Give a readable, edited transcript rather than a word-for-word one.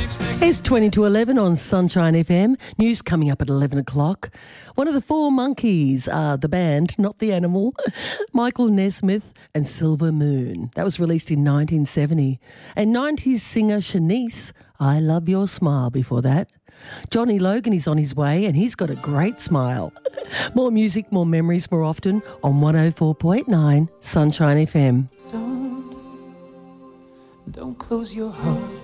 It's 20 to 11 on Sunshine FM. News coming up at 11 o'clock. One of the Four Monkeys, the band, not the animal, Michael Nesmith and Silver Moon. That was released in 1970. And 90s singer Shanice, I Love Your Smile before that. Johnny Logan is on his way and he's got a great smile. More music, more memories, more often on 104.9 Sunshine FM. Don't close your heart.